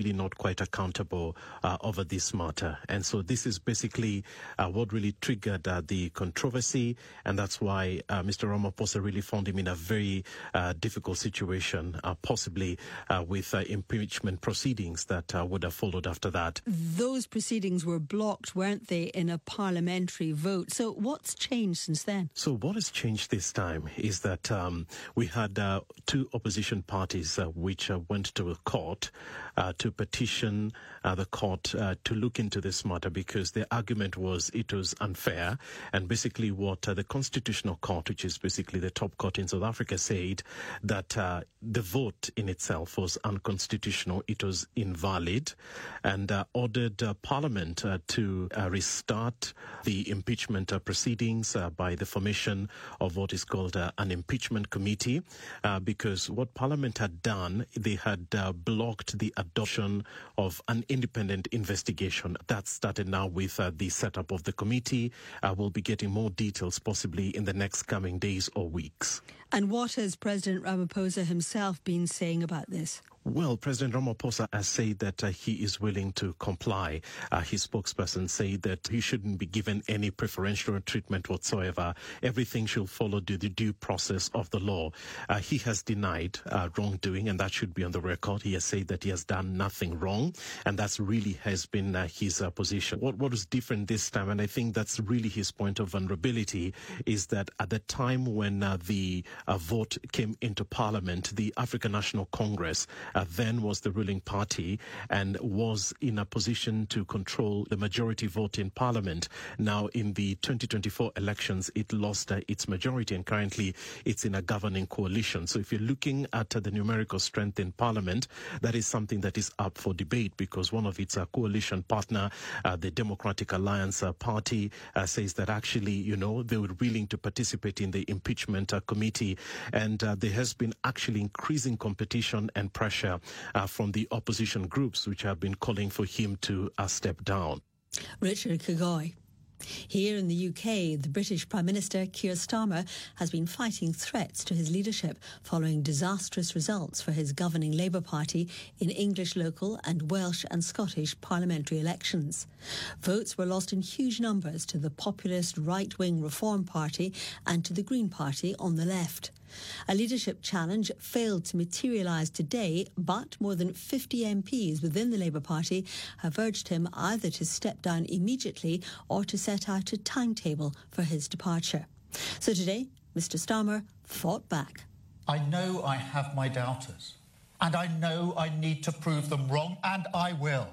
really not quite accountable over this matter. And so this is basically what really triggered the controversy, and that's why Mr. Ramaphosa really found him in a very difficult situation, possibly with impeachment proceedings that would have followed after that. Those proceedings were blocked, weren't they, in a parliamentary vote? So what's changed since then? So what has changed this time is that we had two opposition parties which went to a court to petition the court to look into this matter because the argument was it was unfair. And basically what the Constitutional Court, which is basically the top court in South Africa, said that the vote in itself was unconstitutional, it was invalid, and ordered Parliament to restart the impeachment proceedings by the formation of what is called an impeachment committee, because what Parliament had done, they had blocked the adoption of an independent investigation. That started now with the setup of the committee. We'll be getting more details possibly in the next coming days or weeks. And what has President Ramaphosa himself been saying about this? Well, President Ramaphosa has said that he is willing to comply. His spokesperson said that he shouldn't be given any preferential treatment whatsoever. Everything should follow the due process of the law. He has denied wrongdoing, and that should be on the record. He has said that he has done nothing wrong, and that's really has been his position. What is different this time, and I think that's really his point of vulnerability, is that at the time when the vote came into Parliament, the African National Congress then was the ruling party and was in a position to control the majority vote in Parliament. Now, in the 2024 elections, it lost its majority, and currently it's in a governing coalition. So if you're looking at the numerical strength in Parliament, that is something that is up for debate because one of its coalition partner, the Democratic Alliance Party, says that actually, they were willing to participate in the impeachment committee. And there has been actually increasing competition and pressure from the opposition groups, which have been calling for him to step down. Richard Kagoi. Here in the UK, the British Prime Minister Keir Starmer has been fighting threats to his leadership following disastrous results for his governing Labour Party in English local and Welsh and Scottish parliamentary elections. Votes were lost in huge numbers to the populist right-wing Reform Party and to the Green Party on the left. A leadership challenge failed to materialise today, but more than 50 MPs within the Labour Party have urged him either to step down immediately or to set out a timetable for his departure. So today, Mr Starmer fought back. I know I have my doubters, and I know I need to prove them wrong, and I will.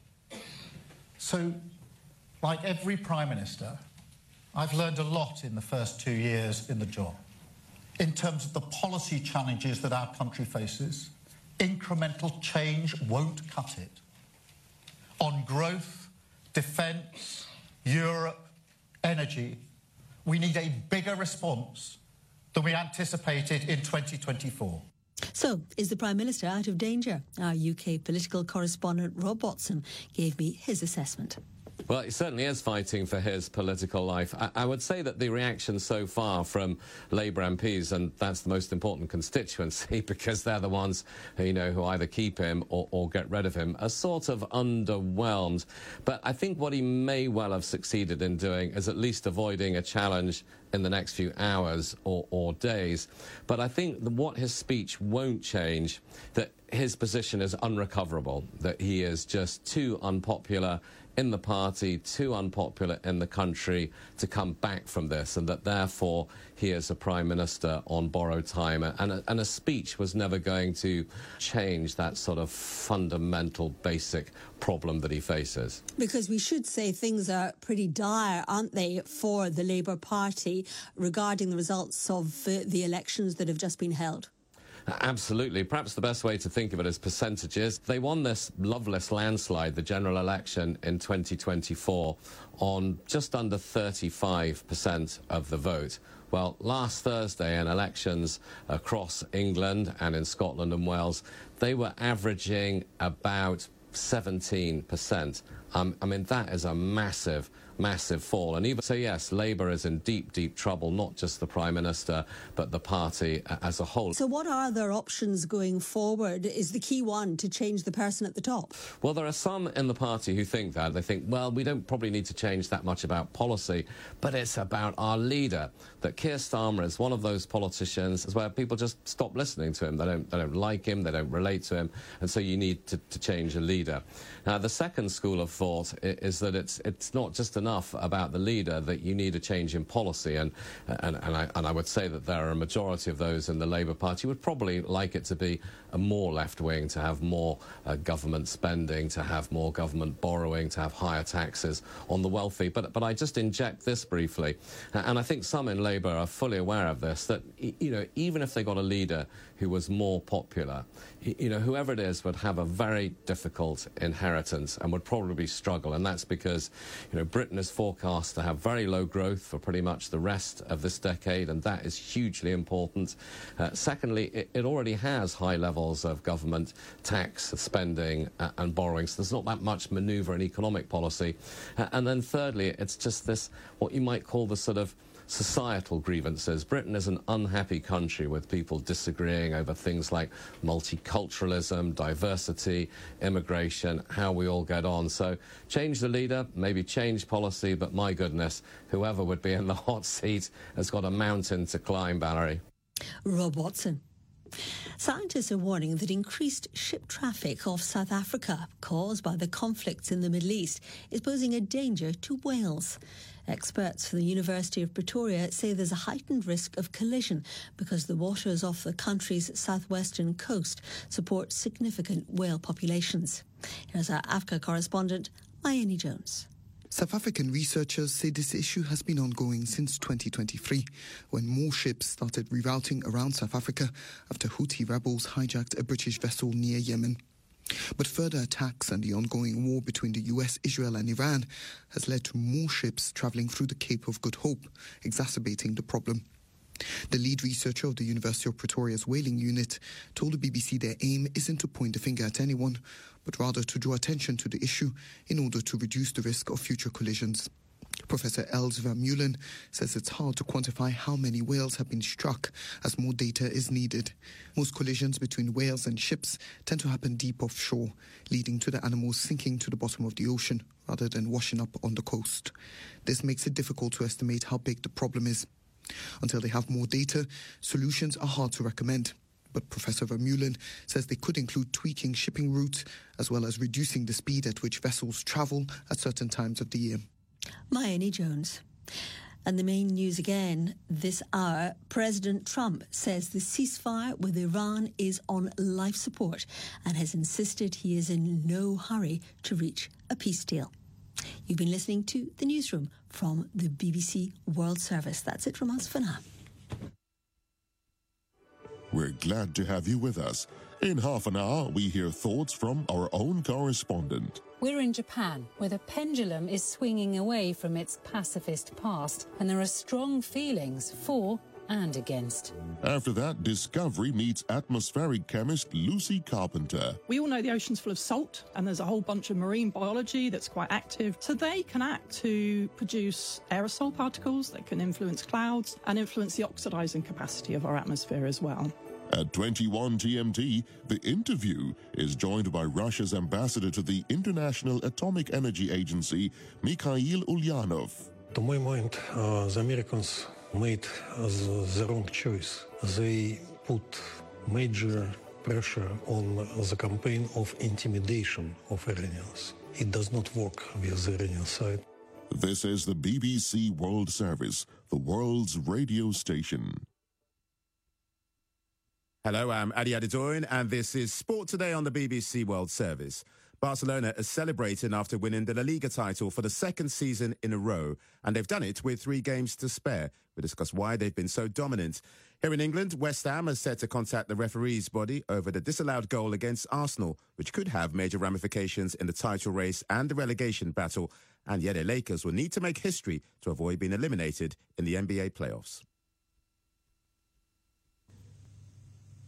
So, like every Prime Minister, I've learned a lot in the first 2 years in the job. In terms of the policy challenges that our country faces, incremental change won't cut it. On growth, defence, Europe, energy, we need a bigger response than we anticipated in 2024. So, is the Prime Minister out of danger? Our UK political correspondent Rob Watson gave me his assessment. Well, he certainly is fighting for his political life. I would say that the reaction so far from Labour MPs, and that's the most important constituency because they're the ones who either keep him or get rid of him, are sort of underwhelmed. But I think what he may well have succeeded in doing is at least avoiding a challenge in the next few hours or days. But I think what his speech won't change, that his position is unrecoverable, that he is just too unpopular in the party, too unpopular in the country to come back from this, and that therefore he is a Prime Minister on borrowed time. And a speech was never going to change that sort of fundamental, basic problem that he faces. Because we should say things are pretty dire, aren't they, for the Labour Party regarding the results of the elections that have just been held? Absolutely. Perhaps the best way to think of it is percentages. They won this loveless landslide, the general election in 2024, on just under 35% of the vote. Well, last Thursday in elections across England and in Scotland and Wales, they were averaging about 17%. I mean, that is a massive fall. And even so, yes, Labour is in deep, deep trouble, not just the Prime Minister, but the party as a whole. So what are their options going forward? Is the key one to change the person at the top? Well, there are some in the party who think that. They think, well, we don't probably need to change that much about policy, but it's about our leader. That Keir Starmer is one of those politicians where people just stop listening to him. They don't like him, they don't relate to him, and so you need to change a leader. Now, the second school of thought is that it's not just enough about the leader, that you need a change in policy, and I would say that there are a majority of those in the Labour Party would probably like it to be a more left-wing, to have more government spending, to have more government borrowing, to have higher taxes on the wealthy. But I just inject this briefly, and I think some in Labour are fully aware of this, that, you know, even if they got a leader who was more popular, you know, whoever it is would have a very difficult inheritance and would probably struggle. And that's because, you know, Britain is forecast to have very low growth for pretty much the rest of this decade, and that is hugely important. Secondly, it already has high levels of government tax, spending and borrowing, so there's not that much manoeuvre in economic policy. And then thirdly, it's just this, what you might call the sort of societal grievances. Britain is an unhappy country with people disagreeing over things like multiculturalism, diversity, immigration, how we all get on. So change the leader, maybe change policy, but my goodness, whoever would be in the hot seat has got a mountain to climb, Valerie. Rob Watson. Scientists are warning that increased ship traffic off South Africa, caused by the conflicts in the Middle East, is posing a danger to whales. Experts from the University of Pretoria say there's a heightened risk of collision because the waters off the country's southwestern coast support significant whale populations. Here's our Africa correspondent, Mayeni Jones. South African researchers say this issue has been ongoing since 2023, when more ships started rerouting around South Africa after Houthi rebels hijacked a British vessel near Yemen. But further attacks and the ongoing war between the US, Israel and Iran has led to more ships travelling through the Cape of Good Hope, exacerbating the problem. The lead researcher of the University of Pretoria's whaling unit told the BBC their aim isn't to point the finger at anyone, but rather to draw attention to the issue in order to reduce the risk of future collisions. Professor Els Vermeulen says it's hard to quantify how many whales have been struck, as more data is needed. Most collisions between whales and ships tend to happen deep offshore, leading to the animals sinking to the bottom of the ocean rather than washing up on the coast. This makes it difficult to estimate how big the problem is. Until they have more data, solutions are hard to recommend. But Professor Vermeulen says they could include tweaking shipping routes as well as reducing the speed at which vessels travel at certain times of the year. Mayeni Jones. And the main news again this hour, President Trump says the ceasefire with Iran is on life support and has insisted he is in no hurry to reach a peace deal. You've been listening to The Newsroom from the BBC World Service. That's it from us for now. We're glad to have you with us. In half an hour, we hear thoughts from our own correspondent. We're in Japan, where the pendulum is swinging away from its pacifist past, and there are strong feelings for and against. After that, Discovery meets atmospheric chemist Lucy Carpenter. We all know the ocean's full of salt, and there's a whole bunch of marine biology that's quite active. So they can act to produce aerosol particles that can influence clouds and influence the oxidizing capacity of our atmosphere as well. At 21 GMT, The Interview is joined by Russia's ambassador to the International Atomic Energy Agency, Mikhail Ulyanov. To my mind, the Americans made the wrong choice. They put major pressure on the campaign of intimidation of Iranians. It does not work with the Iranian side. This is the BBC World Service, the world's radio station. Hello, I'm Adi Adedoyin, and this is Sport Today on the BBC World Service. Barcelona is celebrating after winning the La Liga title for the second season in a row, and they've done it with 3 games to spare. We'll discuss why they've been so dominant. Here in England, West Ham is set to contact the referee's body over the disallowed goal against Arsenal, which could have major ramifications in the title race and the relegation battle. And yet the Lakers will need to make history to avoid being eliminated in the NBA playoffs.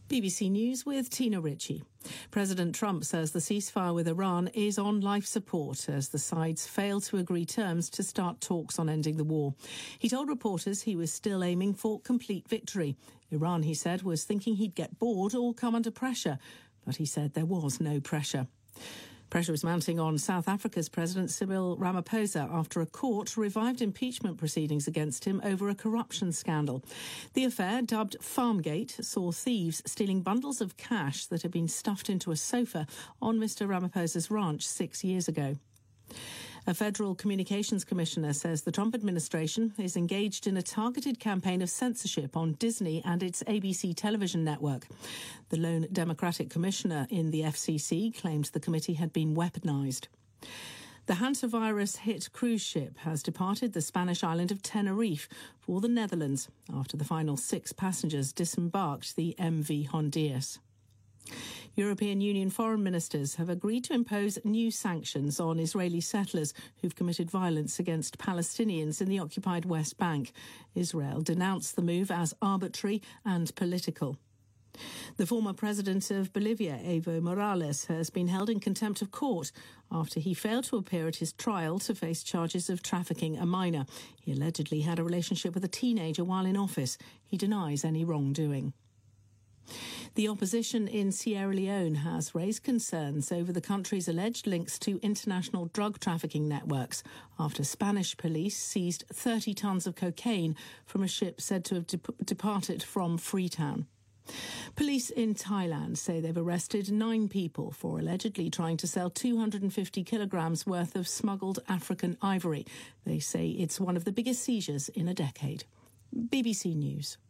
BBC News with Tina Ritchie. President Trump says the ceasefire with Iran is on life support as the sides fail to agree terms to start talks on ending the war. He told reporters he was still aiming for complete victory. Iran, he said, was thinking he'd get bored or come under pressure, but he said there was no pressure. Pressure is mounting on South Africa's President Cyril Ramaphosa after a court revived impeachment proceedings against him over a corruption scandal. The affair, dubbed Farmgate, saw thieves stealing bundles of cash that had been stuffed into a sofa on Mr. Ramaphosa's ranch 6 years ago. A federal communications commissioner says the Trump administration is engaged in a targeted campaign of censorship on Disney and its ABC television network. The lone Democratic commissioner in the FCC claimed the committee had been weaponized. The hantavirus-hit cruise ship has departed the Spanish island of Tenerife for the Netherlands after the final 6 passengers disembarked the MV Hondias. European Union foreign ministers have agreed to impose new sanctions on Israeli settlers who've committed violence against Palestinians in the occupied West Bank. Israel denounced the move as arbitrary and political. The former president of Bolivia, Evo Morales, has been held in contempt of court after he failed to appear at his trial to face charges of trafficking a minor. He allegedly had a relationship with a teenager while in office. He denies any wrongdoing. The opposition in Sierra Leone has raised concerns over the country's alleged links to international drug trafficking networks after Spanish police seized 30 tons of cocaine from a ship said to have departed from Freetown. Police in Thailand say they've arrested 9 people for allegedly trying to sell 250 kilograms worth of smuggled African ivory. They say it's one of the biggest seizures in a decade. BBC News.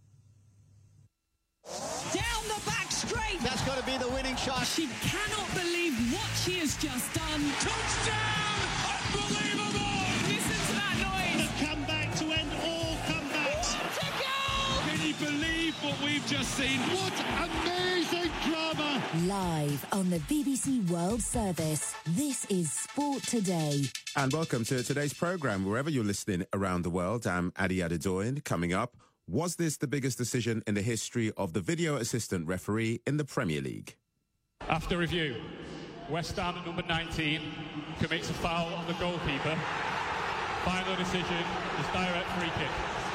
Down the back straight. That's got to be the winning shot. She cannot believe what she has just done. Touchdown! Unbelievable! Listen to that noise. The comeback to end all comebacks. What a goal! Can you believe what we've just seen? What amazing drama! Live on the BBC World Service, this is Sport Today. And welcome to today's programme, wherever you're listening around the world. I'm Adi Adedoyin. Coming up, was this the biggest decision in the history of the video assistant referee in the Premier League? After review, West Ham at number 19 commits a foul on the goalkeeper. Final decision is direct free kick.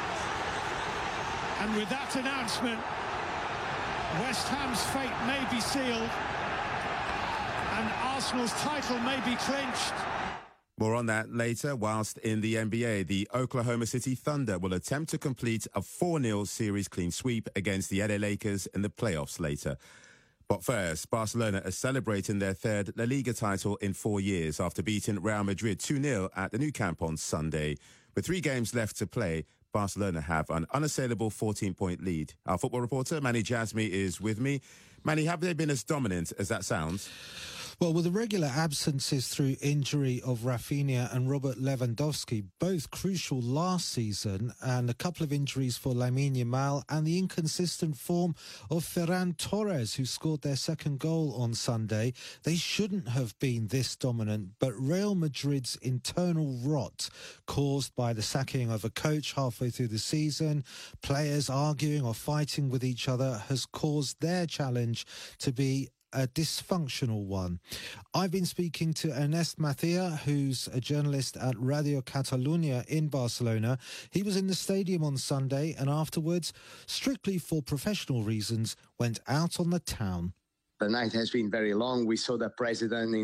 And with that announcement, West Ham's fate may be sealed and Arsenal's title may be clinched. More on that later. Whilst in the NBA, the Oklahoma City Thunder will attempt to complete a 4-0 series clean sweep against the LA Lakers in the playoffs later. But first, Barcelona are celebrating their 3rd La Liga title in 4 years after beating Real Madrid 2-0 at the Nou Camp on Sunday. With 3 games left to play, Barcelona have an unassailable 14-point lead. Our football reporter, Manny Jasmi, is with me. Manny, have they been as dominant as that sounds? Well, with the regular absences through injury of Rafinha and Robert Lewandowski, both crucial last season, and a couple of injuries for Lamine Yamal, and the inconsistent form of Ferran Torres, who scored their 2nd goal on Sunday, they shouldn't have been this dominant. But Real Madrid's internal rot, caused by the sacking of a coach halfway through the season, players arguing or fighting with each other, has caused their challenge to be a dysfunctional one. I've been speaking to Ernest Mathia, who's a journalist at Radio Catalunya in Barcelona. He was in the stadium on Sunday and afterwards, strictly for professional reasons, went out on the town. The night has been very long. We saw the president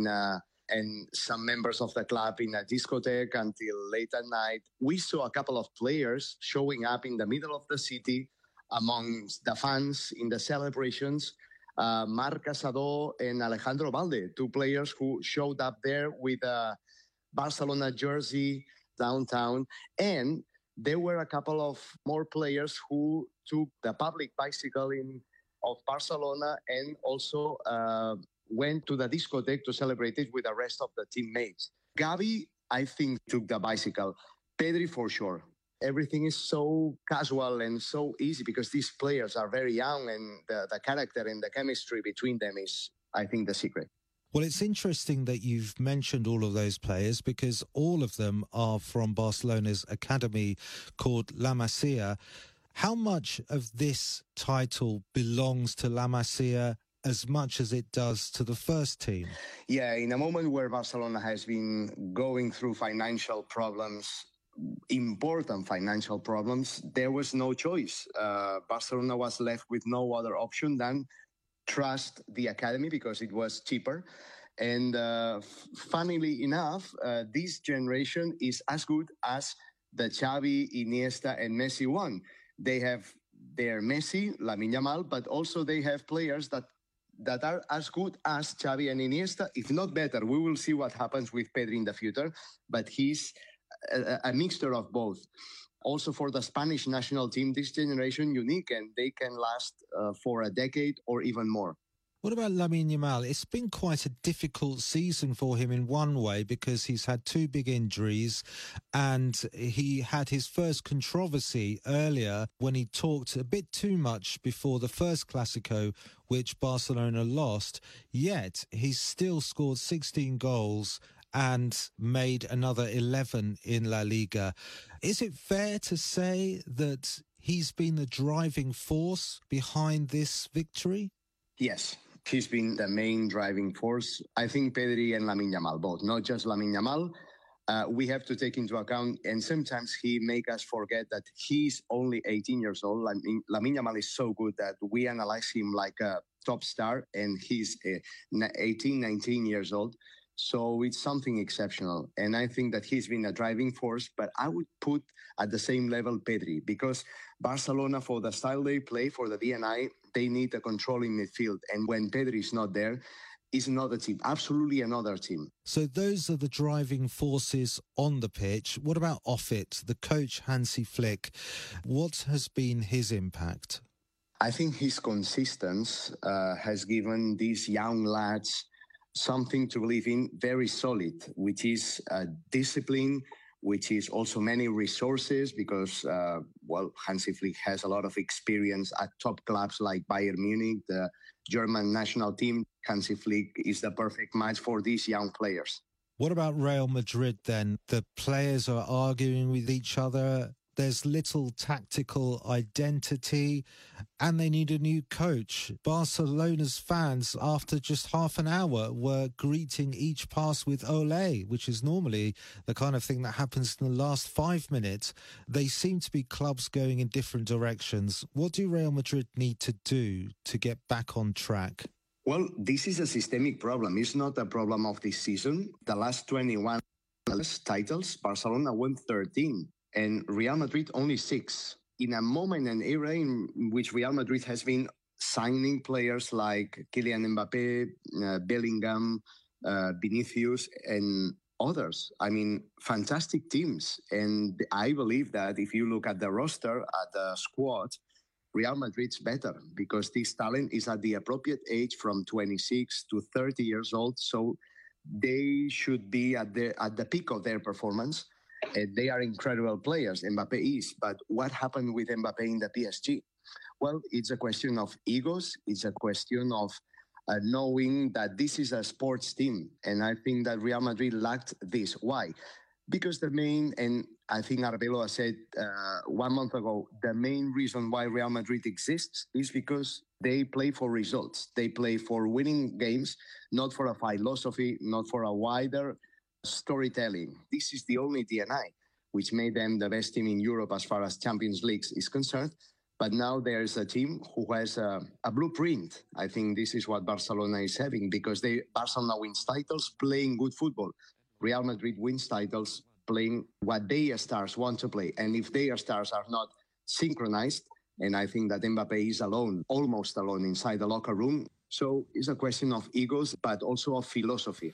and some members of the club in a discotheque until late at night. We saw a couple of players showing up in the middle of the city amongst the fans in the celebrations. Marc Casado and Alejandro Balde, 2 players who showed up there with a Barcelona jersey downtown. And there were a couple of more players who took the public bicycle of Barcelona and also went to the discotheque to celebrate it with the rest of the teammates. Gavi, I think, took the bicycle. Pedri, for sure. Everything is so casual and so easy because these players are very young, and the character and the chemistry between them is, I think, the secret. Well, it's interesting that you've mentioned all of those players because all of them are from Barcelona's academy called La Masia. How much of this title belongs to La Masia as much as it does to the first team? Yeah, in a moment where Barcelona has been going through financial problems, important financial problems, there was no choice. Barcelona was left with no other option than trust the academy because it was cheaper. And funnily enough, this generation is as good as the Xavi, Iniesta, and Messi one. They have their Messi, Lamine Yamal, but also they have players that are as good as Xavi and Iniesta, if not better. We will see what happens with Pedri in the future, but he's a mixture of both. Also for the Spanish national team, this generation unique, and they can last for a decade or even more. What about Lamine Yamal? It's been quite a difficult season for him in one way because he's had two big injuries and he had his first controversy earlier when he talked a bit too much before the first Clásico, which Barcelona lost. Yet he's still scored 16 goals and made another 11 in La Liga. Is it fair to say that he's been the driving force behind this victory? Yes. He's been the main driving force. I think Pedri and Lamine Yamal, both, not just Lamine Yamal. We have to take into account, and sometimes he makes us forget that he's only 18 years old. Lamine Yamal is so good that we analyze him like a top star, and he's 18, 19 years old. So it's something exceptional. And I think that he's been a driving force, but I would put at the same level Pedri, because Barcelona, for the style they play, for the DNA, they need a controlling midfield. And when Pedri is not there, it's another team, absolutely another team. So those are the driving forces on the pitch. What about off it? The coach, Hansi Flick, what has been his impact? I think his consistency has given these young lads something to believe in, very solid, which is discipline, which is also many resources because, Hansi Flick has a lot of experience at top clubs like Bayern Munich, the German national team. Hansi Flick is the perfect match for these young players. What about Real Madrid then? The players are arguing with each other. There's little tactical identity and they need a new coach. Barcelona's fans, after just half an hour, were greeting each pass with Olé, which is normally the kind of thing that happens in the last 5 minutes. They seem to be clubs going in different directions. What do Real Madrid need to do to get back on track? Well, this is a systemic problem. It's not a problem of this season. The last 21 titles, Barcelona won 13. And Real Madrid only 6. In a moment and era in which Real Madrid has been signing players like Kylian Mbappe, Bellingham, Vinicius, and others. I mean, fantastic teams. And I believe that if you look at the roster, at the squad, Real Madrid's better because this talent is at the appropriate age from 26 to 30 years old. So they should be at the peak of their performance. They are incredible players, Mbappe is, but what happened with Mbappe in the PSG? Well, it's a question of egos. It's a question of knowing that this is a sports team. And I think that Real Madrid lacked this. Why? Because the main, and I think Arbeloa said 1 month ago, the main reason why Real Madrid exists is because they play for results. They play for winning games, not for a philosophy, not for a wider storytelling. This is the only DNA which made them the best team in Europe as far as Champions League is concerned. But now there's a team who has a blueprint. I think this is what Barcelona is having because Barcelona wins titles playing good football. Real Madrid wins titles playing what their stars want to play. And if their stars are not synchronized, and I think that Mbappe is alone, almost alone inside the locker room. So it's a question of egos, but also of philosophy.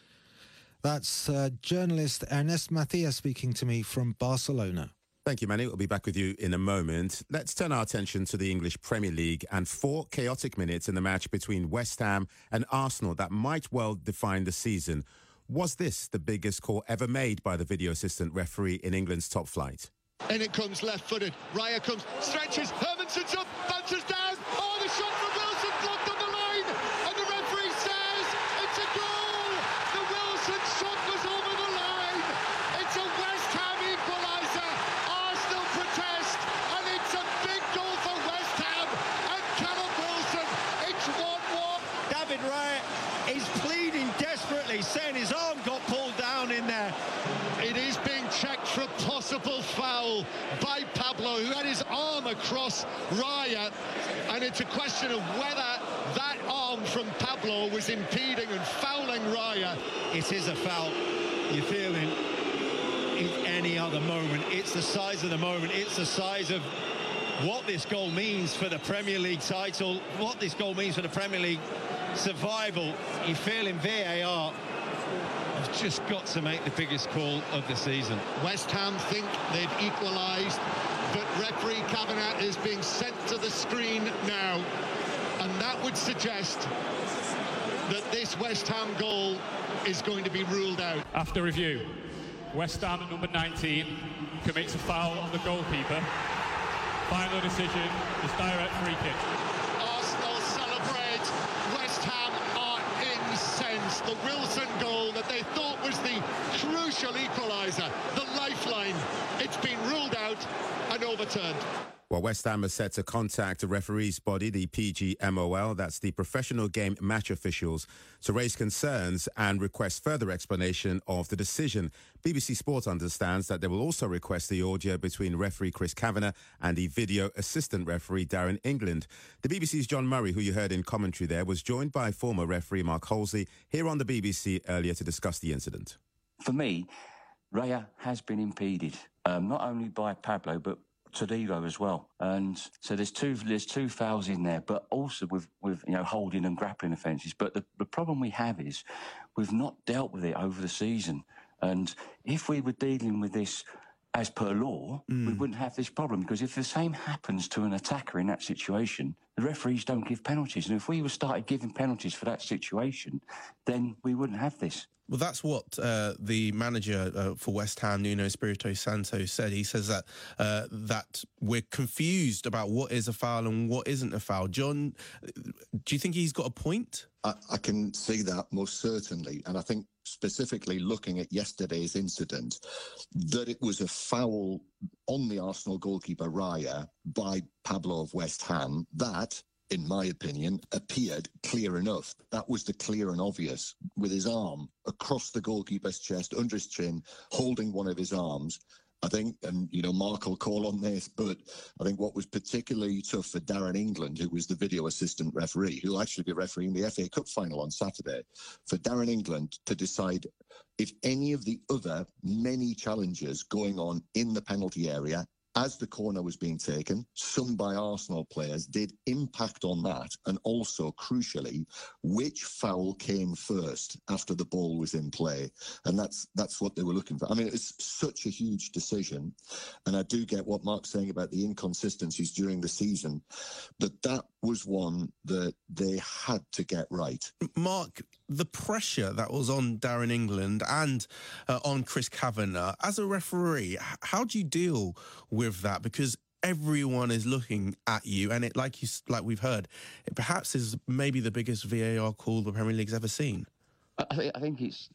That's journalist Ernest Macias speaking to me from Barcelona. Thank you, Manny. We'll be back with you in a moment. Let's turn our attention to the English Premier League and 4 chaotic minutes in the match between West Ham and Arsenal that might well define the season. Was this the biggest call ever made by the video assistant referee in England's top flight? In it comes left-footed. Raya comes, stretches, Hermanson's up, bounces down. Oh, the shot from Wilson blocked on the line. And the referee says it's a goal. The Wilson shot was over the line. It's a West Ham equaliser. Arsenal protest, and it's a big goal simple foul by Pablo, who had his arm across Raya, and it's a question of whether that arm from Pablo was impeding and fouling Raya. It is a foul. You're feeling in any other moment. It's the size of the moment. It's the size of what this goal means for the Premier League title, what this goal means for the Premier League survival. You feel in VAR have just got to make the biggest call of the season. West Ham think they've equalised, but referee Kavanagh is being sent to the screen now, and that would suggest that this West Ham goal is going to be ruled out. After review, West Ham at number 19 commits a foul on the goalkeeper. Final decision is direct free kick. Arsenal celebrate. West Ham are incensed. The Wilson goal that they thought was the crucial equaliser, the lifeline, it's been ruled out and overturned. Well, West Ham is set to contact the referee's body, the PGMOL, that's the Professional Game Match Officials, to raise concerns and request further explanation of the decision. BBC Sport understands that they will also request the audio between referee Chris Kavanagh and the video assistant referee Darren England. The BBC's John Murray, who you heard in commentary there, was joined by former referee Mark Halsey here on the BBC earlier to discuss the incident. For me, Raya has been impeded, not only by Pablo, but Todibo as well, and so there's two fouls in there, but also with holding and grappling offences. But the problem we have is we've not dealt with it over the season, and if we were dealing with this as per law, we wouldn't have this problem, because if the same happens to an attacker in that situation, the referees don't give penalties, and if we started giving penalties for that situation, then we wouldn't have this. Well, that's what the manager for West Ham, Nuno Espirito Santo, said. He says that that we're confused about what is a foul and what isn't a foul. John, do you think he's got a point? I can see that most certainly. And I think specifically looking at yesterday's incident, that it was a foul on the Arsenal goalkeeper Raya by Pablo of West Ham, that, in my opinion, appeared clear enough. That was the clear and obvious, with his arm across the goalkeeper's chest, under his chin, holding one of his arms. I think, and, Mark will call on this, but I think what was particularly tough for Darren England, who was the video assistant referee, who'll actually be refereeing the FA Cup final on Saturday, for Darren England to decide if any of the other many challenges going on in the penalty area as the corner was being taken, some by Arsenal players, did impact on that, and also, crucially, which foul came first after the ball was in play. And that's what they were looking for. I mean, it's such a huge decision, and I do get what Mark's saying about the inconsistencies during the season, but that was one that they had to get right. Mark, the pressure that was on Darren England and on Chris Kavanagh, as a referee, how do you deal with that? Because everyone is looking at you, and it, like we've heard, it perhaps is maybe the biggest VAR call the Premier League's ever seen. I think it's,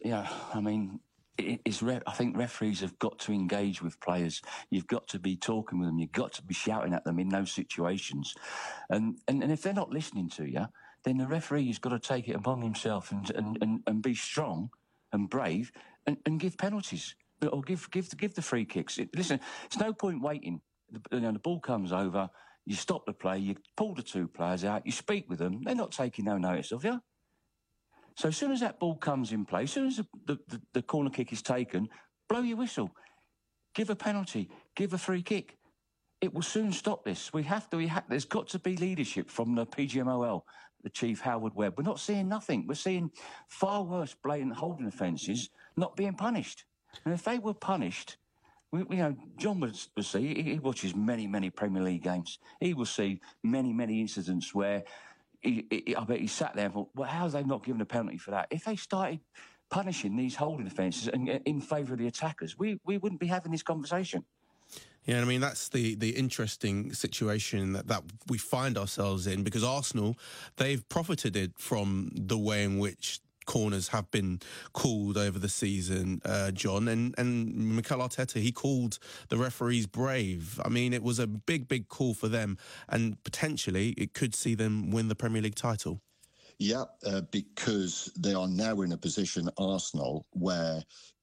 I think referees have got to engage with players. You've got to be talking with them. You've got to be shouting at them in those situations. And if they're not listening to you, then the referee has got to take it upon himself and be strong and brave and give penalties or give the free kicks. Listen, it's no point waiting. The ball comes over, you stop the play, you pull the two players out, you speak with them. They're not taking no notice of you. So as soon as that ball comes in play, as soon as the corner kick is taken, blow your whistle, give a penalty, give a free kick. It will soon stop this. There's got to be leadership from the PGMOL, the Chief Howard Webb. We're not seeing nothing. We're seeing far worse blatant holding offences not being punished. And if they were punished, John would see, he watches many, many Premier League games. He will see many, many incidents where I bet he sat there and thought, well, how have they not given a penalty for that? If they started punishing these holding offences in favour of the attackers, we wouldn't be having this conversation. Yeah, I mean, that's the interesting situation that we find ourselves in, because Arsenal, they've profited from the way in which corners have been called over the season, John, and Mikel Arteta, he called the referees brave. I mean, it was a big call for them, and potentially it could see them win the Premier League title. Yeah, because they are now in a position, Arsenal, where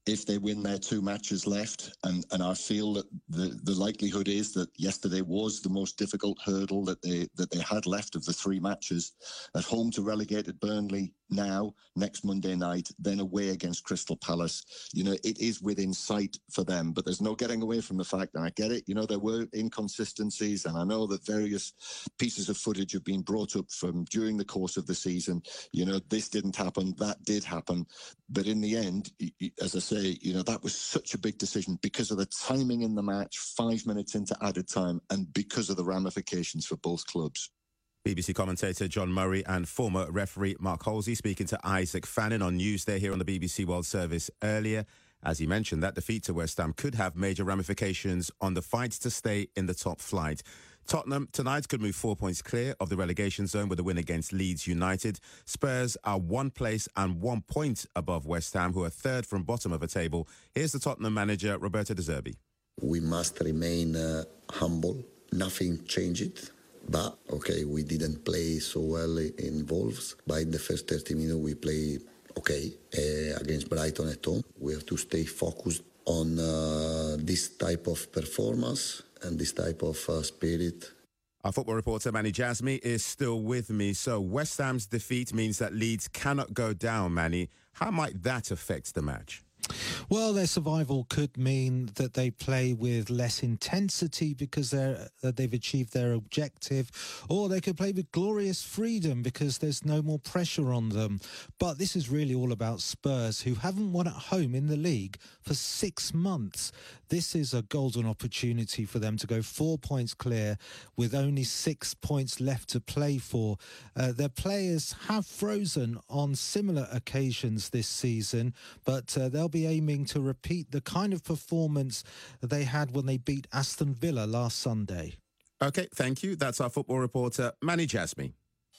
if they win their 2 matches left, and I feel that the likelihood is that yesterday was the most difficult hurdle that they had left of the 3 matches. At home to relegated Burnley now, next Monday night, then away against Crystal Palace. You know, it is within sight for them, but there's no getting away from the fact, and I get it, you know, there were inconsistencies, and I know that various pieces of footage have been brought up from during the course of the season. You know, this didn't happen, that did happen. But in the end, as I say, you know, that was such a big decision because of the timing in the match, 5 minutes into added time, and because of the ramifications for both clubs. BBC commentator John Murray and former referee Mark Halsey speaking to Isaac Fannin on Newsday here on the BBC World Service earlier. As he mentioned, that defeat to West Ham could have major ramifications on the fight to stay in the top flight. Tottenham tonight could move 4 points clear of the relegation zone with a win against Leeds United. Spurs are 1 place and 1 point above West Ham, who are third from bottom of the table. Here's the Tottenham manager, Roberto De Zerbi. We must remain humble. Nothing changed. But, okay, we didn't play so well in Wolves. By the first 30 minutes, we played okay against Brighton at home. We have to stay focused on this type of performance and this type of spirit. Our football reporter Manny Jasmi is still with me. So West Ham's defeat means that Leeds cannot go down, Manny. How might that affect the match? Well, their survival could mean that they play with less intensity because they've achieved their objective, or they could play with glorious freedom because there's no more pressure on them. But this is really all about Spurs, who haven't won at home in the league for 6 months. This is a golden opportunity for them to go 4 points clear with only 6 points left to play for. Their players have frozen on similar occasions this season, but they'll be aiming to repeat the kind of performance they had when they beat Aston Villa last Sunday. OK, thank you. That's our football reporter, Manny Jasmi.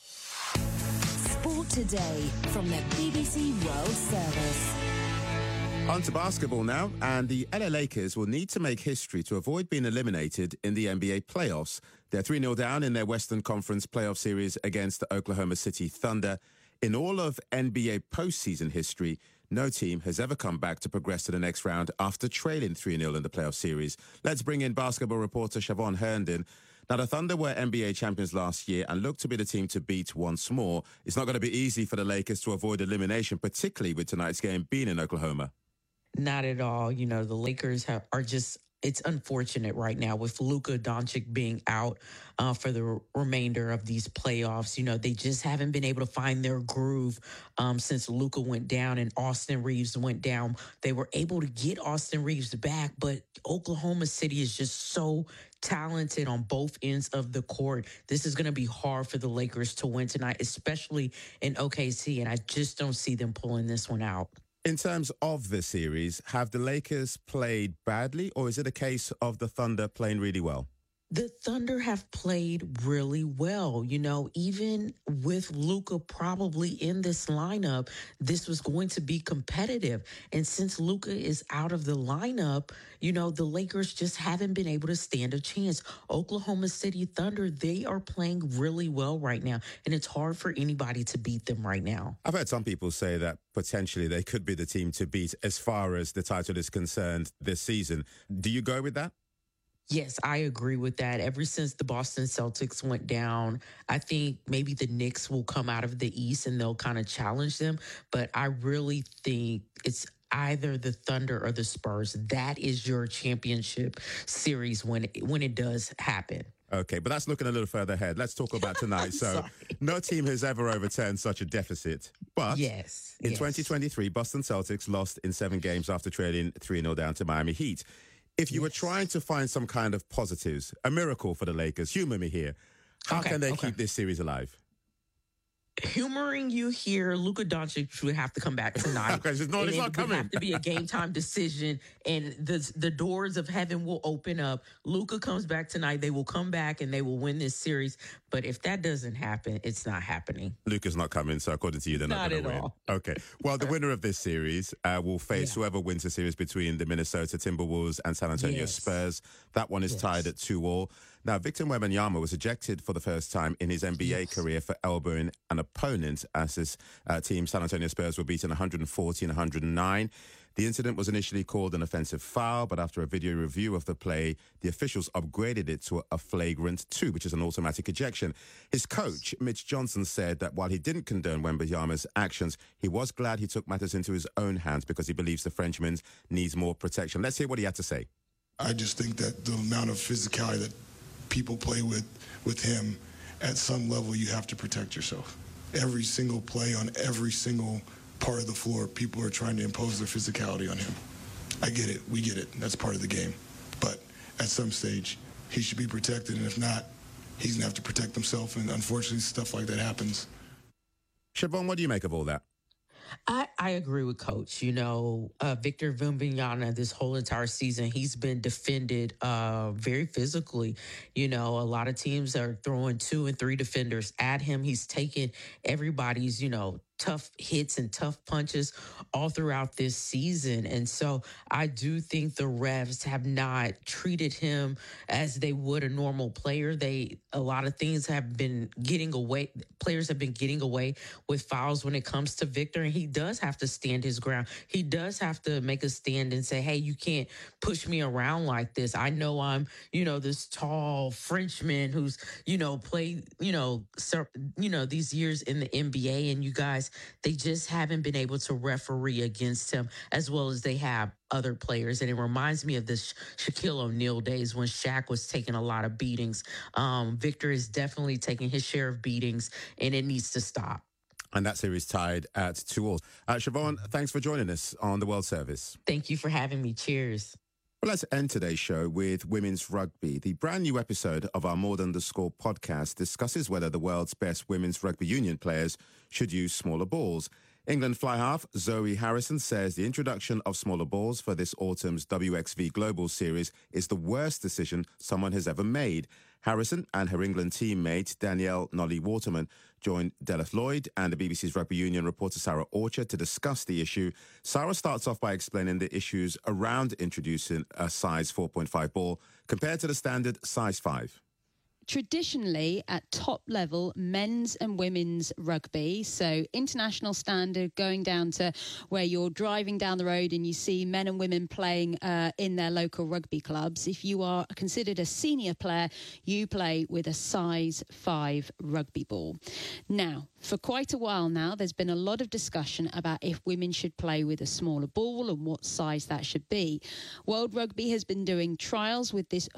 Sport Today from the BBC World Service. On to basketball now, and the LA Lakers will need to make history to avoid being eliminated in the NBA playoffs. They're 3-0 down in their Western Conference playoff series against the Oklahoma City Thunder. In all of NBA postseason history, no team has ever come back to progress to the next round after trailing 3-0 in the playoff series. Let's bring in basketball reporter Siobhan Herndon. Now, the Thunder were NBA champions last year and look to be the team to beat once more. It's not going to be easy for the Lakers to avoid elimination, particularly with tonight's game being in Oklahoma. Not at all. You know, the Lakers are just, it's unfortunate right now with Luka Doncic being out for the remainder of these playoffs. You know, they just haven't been able to find their groove since Luka went down and Austin Reeves went down. They were able to get Austin Reeves back, but Oklahoma City is just so talented on both ends of the court. This is going to be hard for the Lakers to win tonight, especially in OKC, and I just don't see them pulling this one out. In terms of the series, have the Lakers played badly, or is it a case of the Thunder playing really well? The Thunder have played really well. You know, even with Luka probably in this lineup, this was going to be competitive. And since Luka is out of the lineup, you know, the Lakers just haven't been able to stand a chance. Oklahoma City Thunder, they are playing really well right now, and it's hard for anybody to beat them right now. I've heard some people say that potentially they could be the team to beat as far as the title is concerned this season. Do you go with that? Yes, I agree with that. Ever since the Boston Celtics went down, I think maybe the Knicks will come out of the East and they'll kind of challenge them. But I really think it's either the Thunder or the Spurs. That is your championship series when it does happen. Okay, but that's looking a little further ahead. Let's talk about tonight. So no team has ever overturned such a deficit. But in 2023, Boston Celtics lost in 7 games after trailing 3-0 down to Miami Heat. If you were trying to find some kind of positives, a miracle for the Lakers, humor me here, how can they keep this series alive? Humoring you here, Luka Doncic would have to come back tonight. It's not coming. It would have to be a game time decision, and the doors of heaven will open up. Luka comes back tonight. They will come back and they will win this series. But if that doesn't happen, it's not happening. Luka's not coming, so according to you, they're not going to win. All. Okay. Well, the winner of this series will face whoever wins the series between the Minnesota Timberwolves and San Antonio Spurs. That one is tied at 2-2. Now, Victor Wembanyama was ejected for the first time in his NBA career for elbowing an opponent as his team, San Antonio Spurs, were beaten 114-109. The incident was initially called an offensive foul, but after a video review of the play, the officials upgraded it to a flagrant 2, which is an automatic ejection. His coach, Mitch Johnson, said that while he didn't condone Wembanyama's actions, he was glad he took matters into his own hands because he believes the Frenchman needs more protection. Let's hear what he had to say. I just think that the amount of physicality that people play with him, at some level, you have to protect yourself. Every single play on every single part of the floor, people are trying to impose their physicality on him. I get it. We get it. That's part of the game. But at some stage, he should be protected. And if not, he's going to have to protect himself. And unfortunately, stuff like that happens. Siobhan, what do you make of all that? I agree with Coach. You know, Victor Wembanyama, this whole entire season, he's been defended very physically. You know, a lot of teams are throwing 2 and 3 defenders at him. He's taken everybody's, you know, tough hits and tough punches all throughout this season. And so I do think the refs have not treated him as they would a normal player. A lot of things have been getting away. Players have been getting away with fouls when it comes to Victor. And he does have to stand his ground. He does have to make a stand and say, hey, you can't push me around like this. I know I'm, you know, this tall Frenchman who's, you know, played, these years in the NBA, and you guys, they just haven't been able to referee against him as well as they have other players. And it reminds me of the Shaquille O'Neal days when Shaq was taking a lot of beatings. Victor is definitely taking his share of beatings, and it needs to stop. And that series tied at 2-2. Siobhan, thanks for joining us on the World Service. Thank you for having me. Cheers. Well, let's end today's show with women's rugby. The brand new episode of our More Than the Score podcast discusses whether the world's best women's rugby union players should use smaller balls. England fly half Zoe Harrison says the introduction of smaller balls for this autumn's WXV Global Series is the worst decision someone has ever made. Harrison and her England teammate Danielle Nolly Waterman joined Deleth Lloyd and the BBC's rugby union reporter Sarah Orchard to discuss the issue. Sarah starts off by explaining the issues around introducing a size 4.5 ball compared to the standard size 5. Traditionally, at top level, men's and women's rugby, so international standard, going down to where you're driving down the road and you see men and women playing in their local rugby clubs. If you are considered a senior player, you play with a size 5 rugby ball. Now, for quite a while now, there's been a lot of discussion about if women should play with a smaller ball and what size that should be. World Rugby has been doing trials with this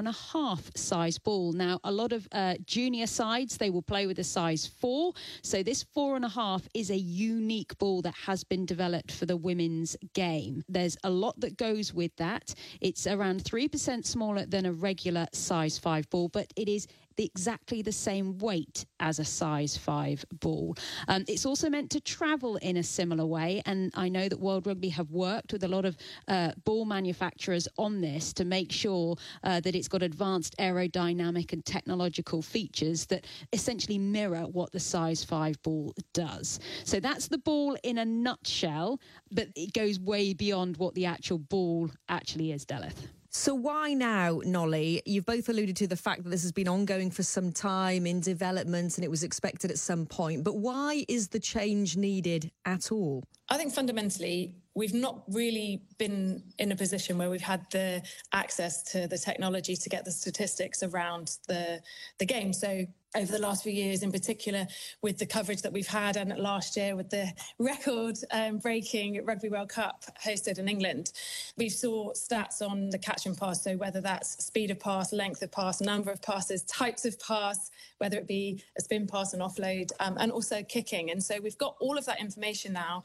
4.5 size ball. Now, a lot of junior sides, they will play with a size 4. So this 4.5 is a unique ball that has been developed for the women's game. There's a lot that goes with that. It's around 3% smaller than a regular size 5 ball, but it is exactly the same weight as a size 5 ball. It's also meant to travel in a similar way, and I know that World Rugby have worked with a lot of ball manufacturers on this to make sure that it's got advanced aerodynamic and technological features that essentially mirror what the size 5 ball does. So that's the ball in a nutshell, but it goes way beyond what the actual ball actually is, Deleth. So why now, Nolly? You've both alluded to the fact that this has been ongoing for some time in development and it was expected at some point. But why is the change needed at all? I think fundamentally, we've not really been in a position where we've had the access to the technology to get the statistics around the game. So over the last few years, in particular, with the coverage that we've had, and last year with the record-breaking Rugby World Cup hosted in England, we saw stats on the catch and pass. So whether that's speed of pass, length of pass, number of passes, types of pass, whether it be a spin pass, an offload, and also kicking. And so we've got all of that information now,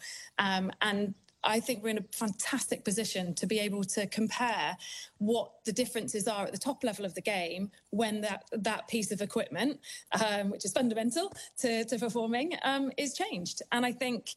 and I think we're in a fantastic position to be able to compare what the differences are at the top level of the game when that piece of equipment, which is fundamental to performing, is changed. And I think,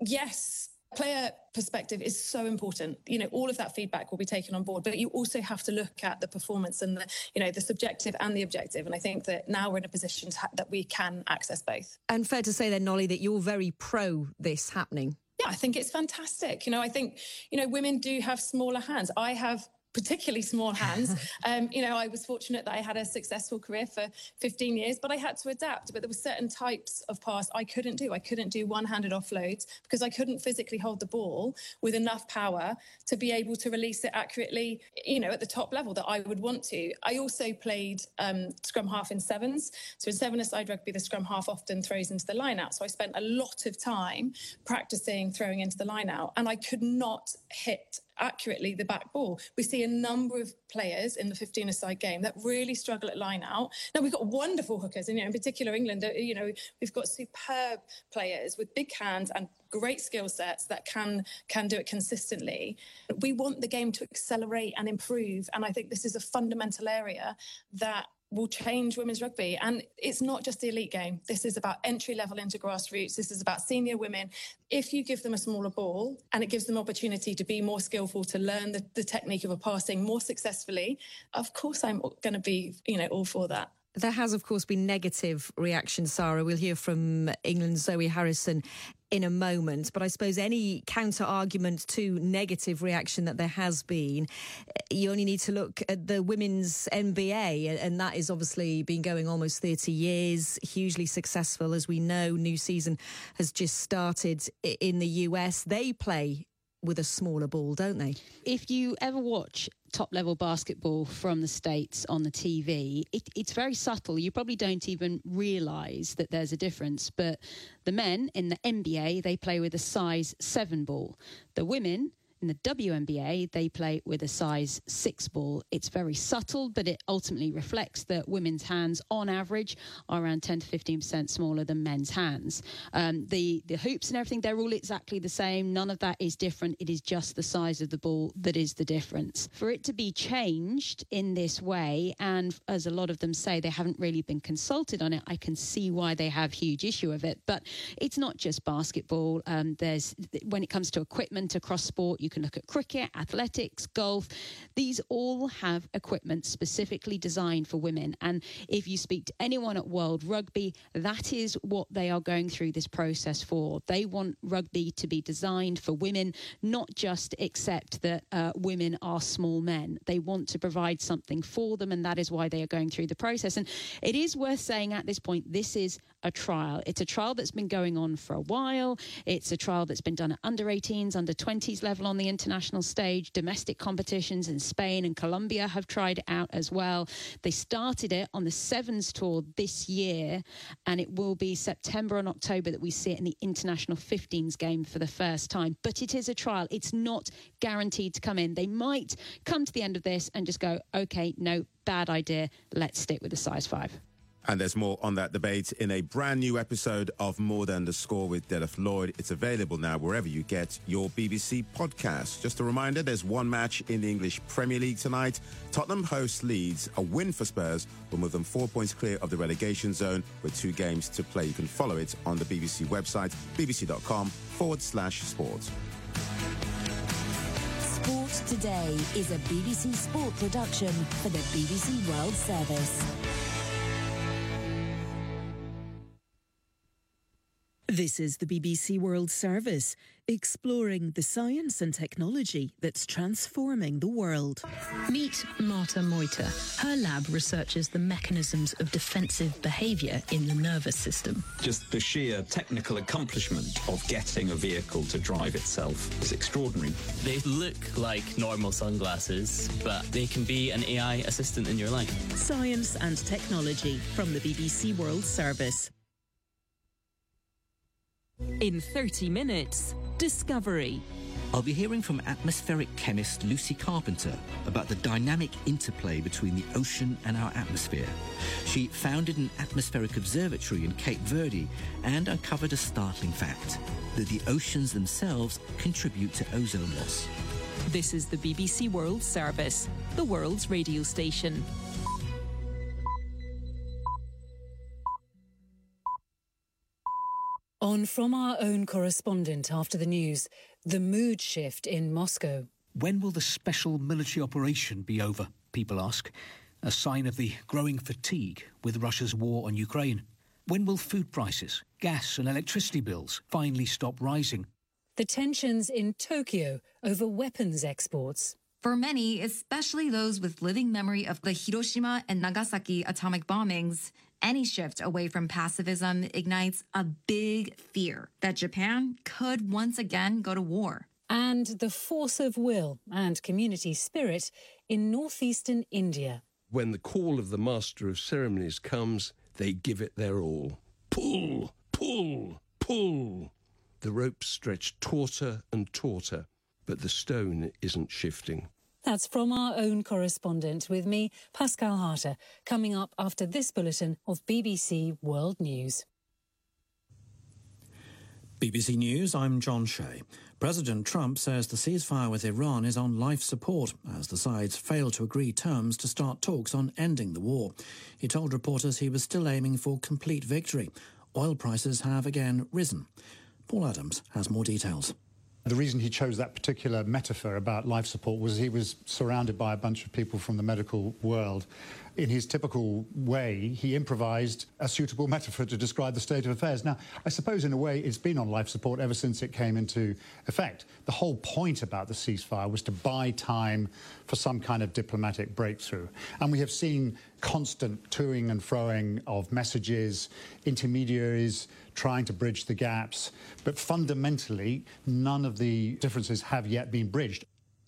yes, player perspective is so important. You know, all of that feedback will be taken on board, but you also have to look at the performance and the subjective and the objective. And I think that now we're in a position that we can access both. And fair to say then, Nolly, that you're very pro this happening. Yeah, I think it's fantastic. I think, women do have smaller hands. I have particularly small hands. I was fortunate that I had a successful career for 15 years, but I had to adapt. But there were certain types of pass I couldn't do. I couldn't do one-handed offloads because I couldn't physically hold the ball with enough power to be able to release it accurately, at the top level that I would want to. I also played scrum half in sevens. So in seven-a-side rugby, the scrum half often throws into the line-out. So I spent a lot of time practicing throwing into the line-out, and I could not hit accurately the back ball. We see a number of players in the 15-a-side game that really struggle at line out. Now, we've got wonderful hookers, and in particular England, we've got superb players with big hands and great skill sets that can do it consistently. We want the game to accelerate and improve, and I think this is a fundamental area that will change women's rugby. And it's not just the elite game. This is about entry level into grassroots. This is about senior women. If you give them a smaller ball and it gives them opportunity to be more skillful, to learn the technique of a passing more successfully, of course I'm going to be, all for that. There has, of course, been negative reaction, Sarah. We'll hear from England's Zoe Harrison in a moment. But I suppose any counter-argument to negative reaction that there has been, you only need to look at the women's NBA, and that has obviously been going almost 30 years, hugely successful. As we know, new season has just started in the US. They play with a smaller ball, don't they? If you ever watch top-level basketball from the States on the TV, it's very subtle. You probably don't even realise that there's a difference. But the men in the NBA, they play with a size 7 ball. The women in the WNBA, they play with a size 6 ball. It's very subtle, but it ultimately reflects that women's hands, on average, are around 10 to 15% smaller than men's hands. The hoops and everything, they're all exactly the same. None of that is different. It is just the size of the ball that is the difference. For it to be changed in this way, and as a lot of them say, they haven't really been consulted on it, I can see why they have huge issue of it. But it's not just basketball. When it comes to equipment across sport, you can look at cricket, athletics, golf. These all have equipment specifically designed for women. And if you speak to anyone at World Rugby, that is what they are going through this process for. They want rugby to be designed for women, not just accept that women are small men. They want to provide something for them, and that is why they are going through the process. And it is worth saying at this point, this is a trial. It's a trial that's been going on for a while. It's a trial that's been done at under 18s, under 20s level on the international stage. Domestic competitions in Spain and Colombia have tried it out as well. They started it on the Sevens Tour this year, and it will be September and October that we see it in the international 15s game for the first time. But it is a trial. It's not guaranteed to come in. They might come to the end of this and just go, okay, no, bad idea. Let's stick with the size 5. And there's more on that debate in a brand new episode of More Than the Score with Delph Lloyd. It's available now wherever you get your BBC podcast. Just a reminder, there's one match in the English Premier League tonight. Tottenham hosts Leeds. A win for Spurs will move them 4 points clear of the relegation zone with 2 games to play. You can follow it on the BBC website, bbc.com/sport. Sport Today is a BBC Sport production for the BBC World Service. This is the BBC World Service, exploring the science and technology that's transforming the world. Meet Marta Moita. Her lab researches the mechanisms of defensive behaviour in the nervous system. Just the sheer technical accomplishment of getting a vehicle to drive itself is extraordinary. They look like normal sunglasses, but they can be an AI assistant in your life. Science and technology from the BBC World Service. In 30 minutes, Discovery. I'll be hearing from atmospheric chemist Lucy Carpenter about the dynamic interplay between the ocean and our atmosphere. She founded an atmospheric observatory in Cape Verde and uncovered a startling fact, that the oceans themselves contribute to ozone loss. This is the BBC World Service, the world's radio station. On From Our Own Correspondent after the news, the mood shift in Moscow. When will the special military operation be over, people ask, a sign of the growing fatigue with Russia's war on Ukraine. When will food prices, gas and electricity bills finally stop rising? The tensions in Tokyo over weapons exports. For many, especially those with living memory of the Hiroshima and Nagasaki atomic bombings, any shift away from pacifism ignites a big fear that Japan could once again go to war. And the force of will and community spirit in northeastern India. When the call of the master of ceremonies comes, they give it their all. Pull, pull, pull. The ropes stretch tauter and tauter, but the stone isn't shifting. That's from our own correspondent with me, Pascal Harter, coming up after this bulletin of BBC World News. BBC News, I'm John Shea. President Trump says the ceasefire with Iran is on life support as the sides fail to agree terms to start talks on ending the war. He told reporters he was still aiming for complete victory. Oil prices have again risen. Paul Adams has more details. The reason he chose that particular metaphor about life support was he was surrounded by a bunch of people from the medical world. In his typical way, he improvised a suitable metaphor to describe the state of affairs. Now, I suppose in a way it's been on life support ever since it came into effect. The whole point about the ceasefire was to buy time for some kind of diplomatic breakthrough. And we have seen constant toing and froing of messages, intermediaries trying to bridge the gaps. But fundamentally, none of the differences have yet been bridged.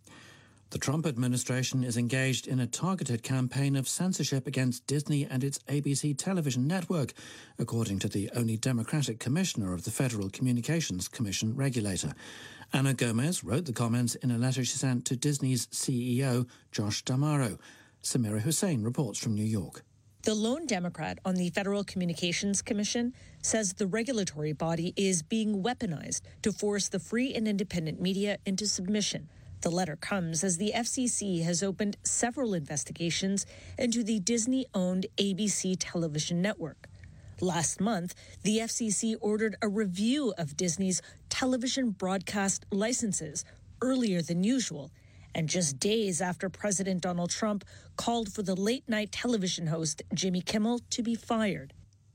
The Trump administration is engaged in a targeted campaign of censorship against Disney and its ABC television network, according to the only Democratic commissioner of the Federal Communications Commission regulator. Anna Gomez wrote the comments in a letter she sent to Disney's CEO, Josh D'Amaro. Samira Hussain reports from New York. The lone Democrat on the Federal Communications Commission says the regulatory body is being weaponized to force the free and independent media into submission. The letter comes as the FCC has opened several investigations into the Disney-owned ABC television network. Last month, the FCC ordered a review of Disney's television broadcast licenses earlier than usual, and just days after President Donald Trump called for the late-night television host Jimmy Kimmel to be fired.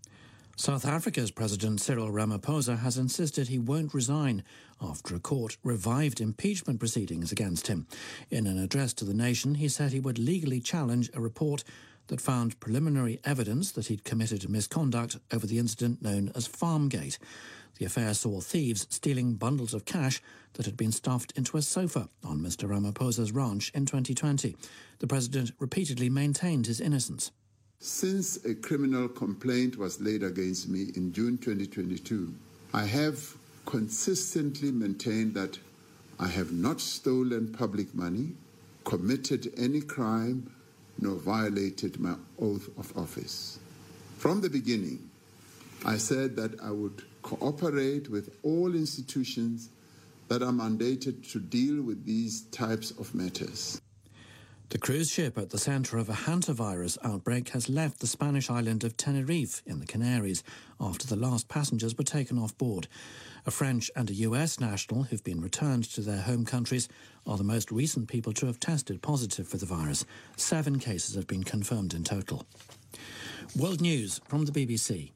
South Africa's President Cyril Ramaphosa has insisted he won't resign after a court revived impeachment proceedings against him. In an address to the nation, he said he would legally challenge a report that found preliminary evidence that he'd committed misconduct over the incident known as Farmgate. The affair saw thieves stealing bundles of cash that had been stuffed into a sofa on Mr. Ramaphosa's ranch in 2020. The president repeatedly maintained his innocence. Since a criminal complaint was laid against me in June 2022, I have consistently maintained that I have not stolen public money, committed any crime, nor violated my oath of office. From the beginning, I said that I would cooperate with all institutions that are mandated to deal with these types of matters. The cruise ship at the centre of a hantavirus outbreak has left the Spanish island of Tenerife in the Canaries after the last passengers were taken off board. A French and a US national who've been returned to their home countries are the most recent people to have tested positive for the virus. 7 cases have been confirmed in total. World News from the BBC.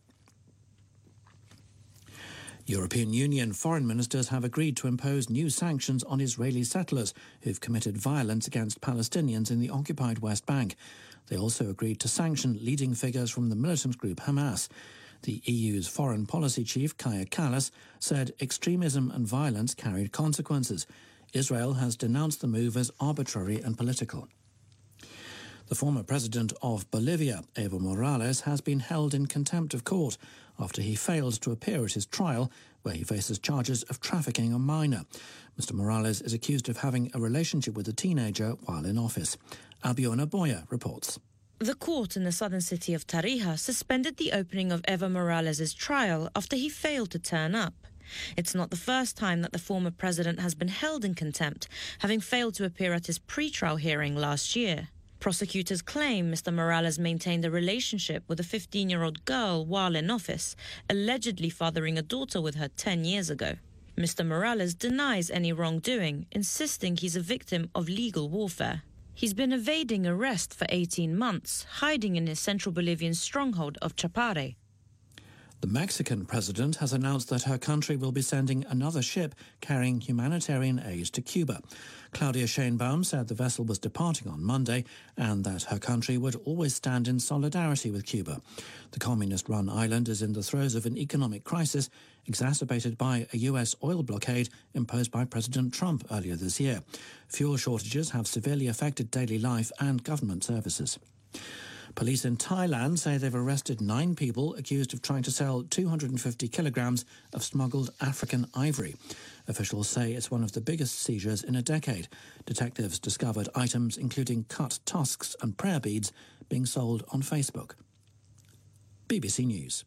European Union foreign ministers have agreed to impose new sanctions on Israeli settlers who've committed violence against Palestinians in the occupied West Bank. They also agreed to sanction leading figures from the militant group Hamas. The EU's foreign policy chief, Kaja Kallas, said extremism and violence carried consequences. Israel has denounced the move as arbitrary and political. The former president of Bolivia, Evo Morales, has been held in contempt of court after he failed to appear at his trial, where he faces charges of trafficking a minor. Mr. Morales is accused of having a relationship with a teenager while in office. Albiona Boya reports. The court in the southern city of Tarija suspended the opening of Evo Morales' trial after he failed to turn up. It's not the first time that the former president has been held in contempt, having failed to appear at his pre-trial hearing last year. Prosecutors claim Mr. Morales maintained a relationship with a 15-year-old girl while in office, allegedly fathering a daughter with her 10 years ago. Mr. Morales denies any wrongdoing, insisting he's a victim of legal warfare. He's been evading arrest for 18 months, hiding in his central Bolivian stronghold of Chapare. The Mexican president has announced that her country will be sending another ship carrying humanitarian aid to Cuba. Claudia Sheinbaum said the vessel was departing on Monday and that her country would always stand in solidarity with Cuba. The communist-run island is in the throes of an economic crisis exacerbated by a US oil blockade imposed by President Trump earlier this year. Fuel shortages have severely affected daily life and government services. Police in Thailand say they've arrested 9 people accused of trying to sell 250 kilograms of smuggled African ivory. Officials say it's one of the biggest seizures in a decade. Detectives discovered items including cut tusks and prayer beads being sold on Facebook. BBC News.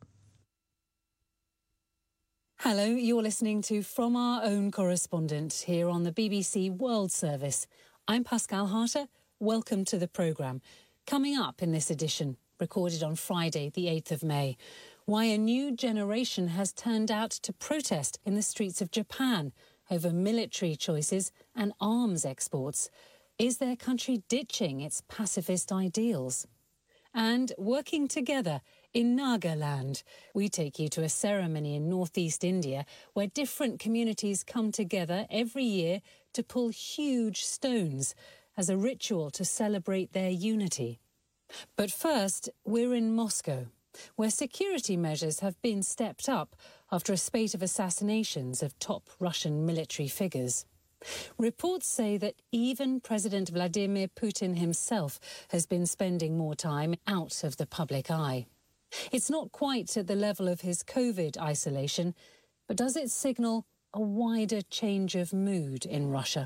Hello, you're listening to From Our Own Correspondent here on the BBC World Service. I'm Pascal Harter. Welcome to the programme. Coming up in this edition, recorded on Friday, the 8th of May, why a new generation has turned out to protest in the streets of Japan over military choices and arms exports. Is their country ditching its pacifist ideals? And working together in Nagaland, we take you to a ceremony in northeast India where different communities come together every year to pull huge stones as a ritual to celebrate their unity. But first, we're in Moscow, where security measures have been stepped up after a spate of assassinations of top Russian military figures. Reports say that even President Vladimir Putin himself has been spending more time out of the public eye. It's not quite at the level of his COVID isolation, but does it signal a wider change of mood in Russia?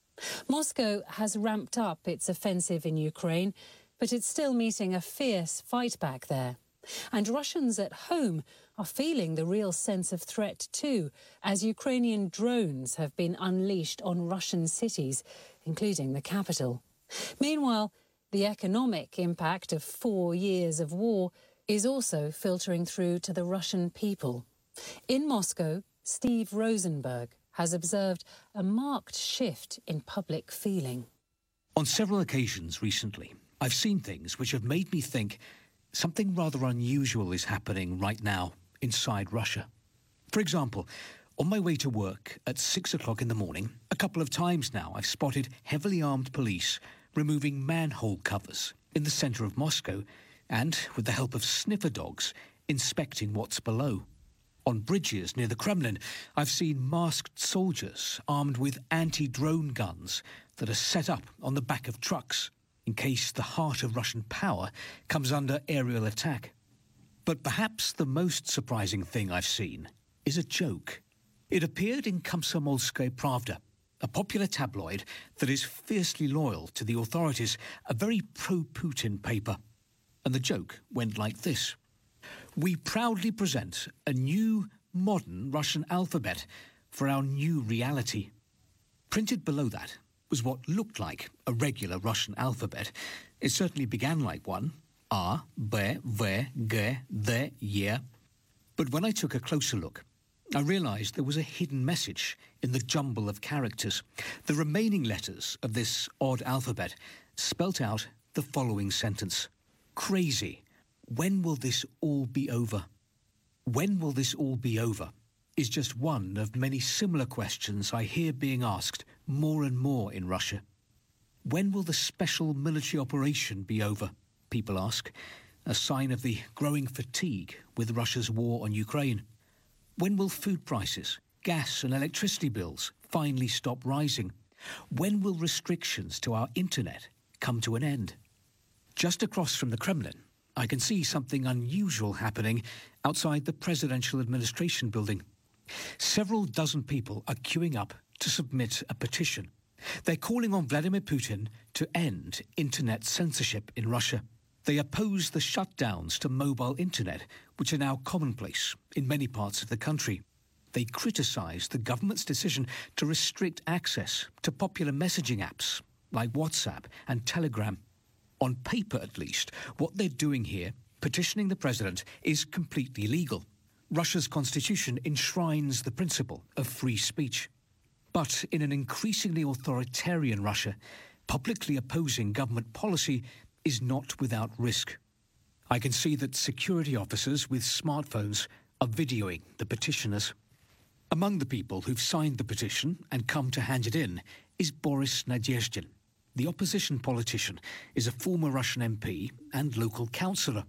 Moscow has ramped up its offensive in Ukraine, but it's still meeting a fierce fight back there. And Russians at home are feeling the real sense of threat too, as Ukrainian drones have been unleashed on Russian cities, including the capital. Meanwhile, the economic impact of 4 years of war is also filtering through to the Russian people. In Moscow, Steve Rosenberg has observed a marked shift in public feeling. On several occasions recently, I've seen things which have made me think something rather unusual is happening right now inside Russia. For example, on my way to work at 6 o'clock in the morning, a couple of times now I've spotted heavily armed police removing manhole covers in the centre of Moscow and, with the help of sniffer dogs, inspecting what's below. On bridges near the Kremlin, I've seen masked soldiers armed with anti-drone guns that are set up on the back of trucks in case the heart of Russian power comes under aerial attack. But perhaps the most surprising thing I've seen is a joke. It appeared in Komsomolskaya Pravda, a popular tabloid that is fiercely loyal to the authorities, a very pro-Putin paper. And the joke went like this. We proudly present a new, modern Russian alphabet for our new reality. Printed below that was what looked like a regular Russian alphabet. It certainly began like one. A, B, V, G, D, Y. But when I took a closer look, I realised there was a hidden message in the jumble of characters. The remaining letters of this odd alphabet spelt out the following sentence. Crazy. When will this all be over? When will this all be over is just one of many similar questions I hear being asked more and more in Russia. When will the special military operation be over? People ask, a sign of the growing fatigue with Russia's war on Ukraine. When will food prices, gas and electricity bills finally stop rising? When will restrictions to our internet come to an end? Just across from the Kremlin, I can see something unusual happening outside the presidential administration building. Several dozen people are queuing up to submit a petition. They're calling on Vladimir Putin to end internet censorship in Russia. They oppose the shutdowns to mobile internet, which are now commonplace in many parts of the country. They criticise the government's decision to restrict access to popular messaging apps like WhatsApp and Telegram. On paper, at least, what they're doing here, petitioning the president, is completely legal. Russia's constitution enshrines the principle of free speech. But in an increasingly authoritarian Russia, publicly opposing government policy is not without risk. I can see that security officers with smartphones are videoing the petitioners. Among the people who've signed the petition and come to hand it in is Boris Nadezhdin. The opposition politician is a former Russian MP and local councillor.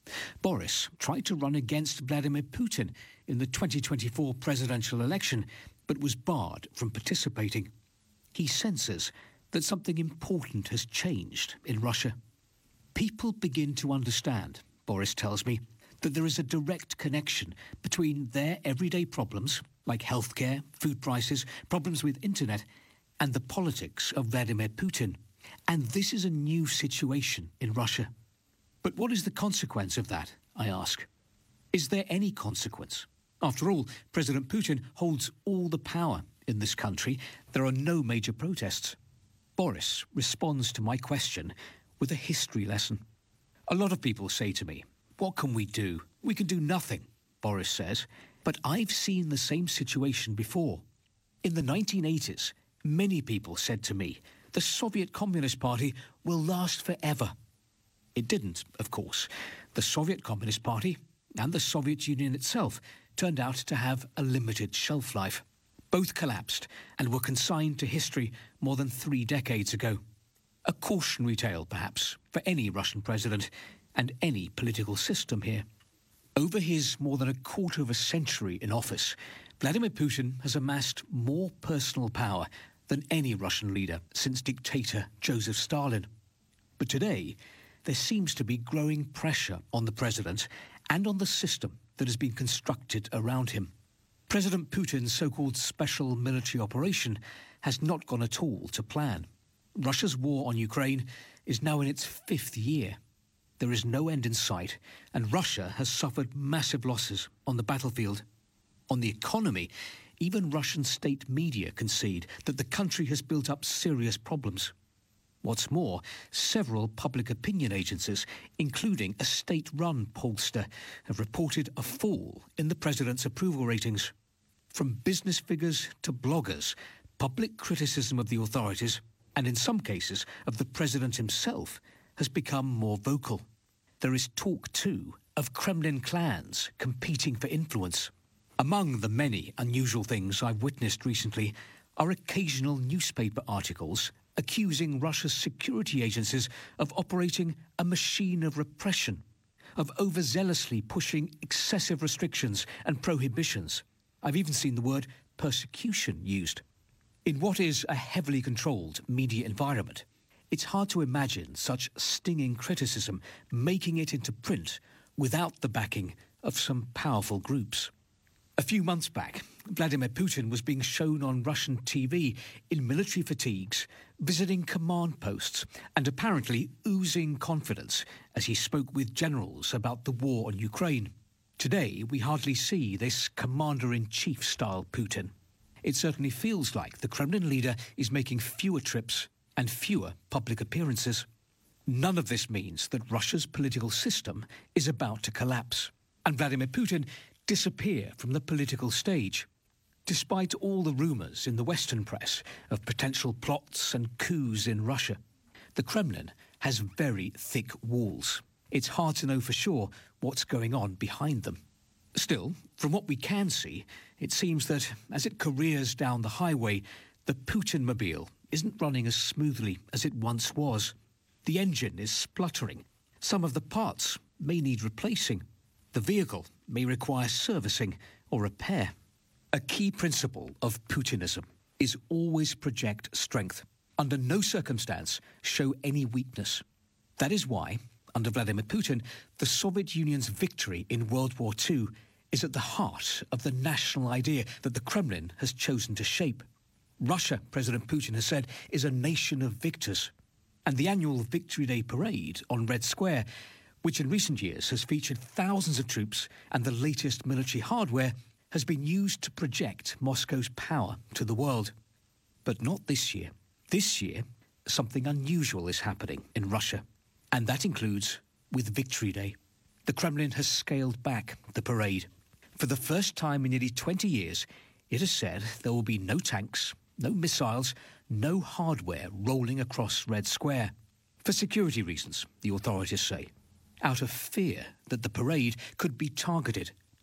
Boris tried to run against Vladimir Putin in the 2024 presidential election, but was barred from participating. He senses that something important has changed in Russia. People begin to understand, Boris tells me, that there is a direct connection between their everyday problems, like healthcare, food prices, problems with internet, and the politics of Vladimir Putin. And this is a new situation in Russia. But what is the consequence of that, I ask? Is there any consequence? After all, President Putin holds all the power in this country. There are no major protests. Boris responds to my question with a history lesson. A lot of people say to me, "What can we do? We can do nothing," Boris says. But I've seen the same situation before. In the 1980s, many people said to me, the Soviet Communist Party will last forever. It didn't, of course. The Soviet Communist Party and the Soviet Union itself turned out to have a limited shelf life. Both collapsed and were consigned to history more than 3 decades ago. A cautionary tale, perhaps, for any Russian president and any political system here. Over his more than a quarter of a century in office, Vladimir Putin has amassed more personal power than any Russian leader since dictator Joseph Stalin. But today, there seems to be growing pressure on the president and on the system that has been constructed around him. President Putin's so-called special military operation has not gone at all to plan. Russia's war on Ukraine is now in its 5th year. There is no end in sight, and Russia has suffered massive losses on the battlefield. On the economy, even Russian state media concede that the country has built up serious problems. What's more, several public opinion agencies, including a state-run pollster, have reported a fall in the president's approval ratings. From business figures to bloggers, public criticism of the authorities, and in some cases of the president himself, has become more vocal. There is talk, too, of Kremlin clans competing for influence. Among the many unusual things I've witnessed recently are occasional newspaper articles accusing Russia's security agencies of operating a machine of repression, of overzealously pushing excessive restrictions and prohibitions. I've even seen the word persecution used. In what is a heavily controlled media environment, it's hard to imagine such stinging criticism making it into print without the backing of some powerful groups. A few months back, Vladimir Putin was being shown on Russian TV in military fatigues, visiting command posts, and apparently oozing confidence as he spoke with generals about the war on Ukraine. Today, we hardly see this commander-in-chief style Putin. It certainly feels like the Kremlin leader is making fewer trips and fewer public appearances. None of this means that Russia's political system is about to collapse, and Vladimir Putin disappear from the political stage. Despite all the rumours in the Western press of potential plots and coups in Russia, the Kremlin has very thick walls. It's hard to know for sure what's going on behind them. Still, from what we can see, it seems that as it careers down the highway, the Putin-mobile isn't running as smoothly as it once was. The engine is spluttering. Some of the parts may need replacing. The vehicle may require servicing or repair. A key principle of Putinism is always project strength. Under no circumstance show any weakness. That is why, under Vladimir Putin, the Soviet Union's victory in World War II is at the heart of the national idea that the Kremlin has chosen to shape. Russia, President Putin has said, is a nation of victors. And the annual Victory Day parade on Red Square, which in recent years has featured thousands of troops and the latest military hardware, has been used to project Moscow's power to the world. But not this year. This year, something unusual is happening in Russia. And that includes with Victory Day. The Kremlin has scaled back the parade. For the first time in nearly 20 years, it has said there will be no tanks, no missiles, no hardware rolling across Red Square. For security reasons, the authorities say. Out of fear that the parade could be targeted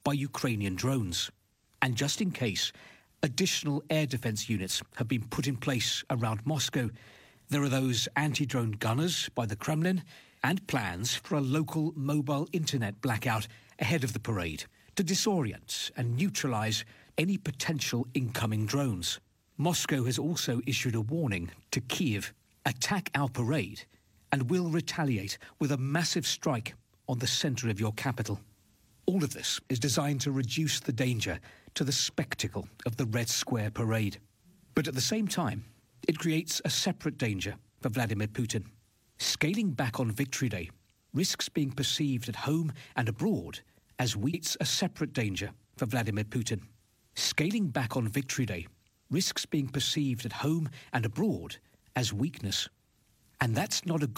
by Ukrainian drones. And just in case, additional air defence units have been put in place around Moscow. There are those anti-drone gunners by the Kremlin and plans for a local mobile internet blackout ahead of the parade to disorient and neutralise any potential incoming drones. Moscow has also issued a warning to Kyiv: attack our parade and we'll retaliate with a massive strike on the centre of your capital. All of this is designed to reduce the danger to the spectacle of the Red Square parade. But at the same time, it creates a separate danger for Vladimir Putin. Scaling back on Victory Day risks being perceived at home and abroad as a separate danger for Vladimir Putin. Scaling back on Victory Day risks being perceived at home and abroad as weakness. And that's not a